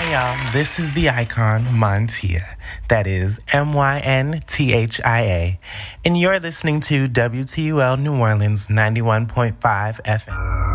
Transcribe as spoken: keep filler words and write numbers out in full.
Hey y'all, this is the icon Montia. That is M Y N T H I A. And you're listening to W T U L New Orleans ninety-one point five F M.